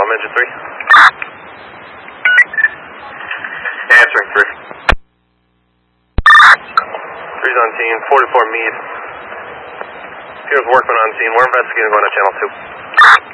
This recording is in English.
Bomb engine 3. Answering 3. 3's on scene, 44 Meade. Appears workman on scene. We're investigating going to channel 2.